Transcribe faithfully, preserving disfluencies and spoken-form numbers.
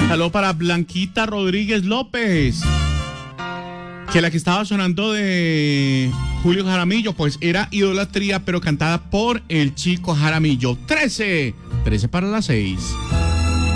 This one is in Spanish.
Saludos para Blanquita Rodríguez López. Que la que estaba sonando de Julio Jaramillo, pues era Idolatría, pero cantada por el Chico Jaramillo. trece, trece para las seis.